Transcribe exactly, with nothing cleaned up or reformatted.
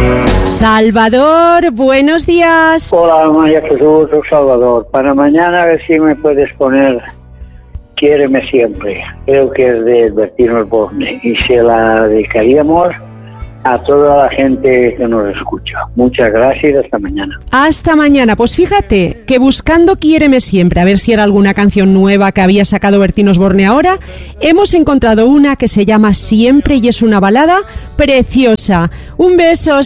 Salvador, buenos días. Hola María Jesús, soy Salvador. Para mañana a ver si me puedes poner Quiéreme Siempre. Creo que es de Bertín Osborne y se la dedicaríamos a toda la gente que nos escucha. Muchas gracias, hasta mañana. Hasta mañana. Pues fíjate que buscando Quiéreme Siempre, a ver si era alguna canción nueva que había sacado Bertín Osborne ahora, hemos encontrado una que se llama Siempre y es una balada preciosa. Un beso.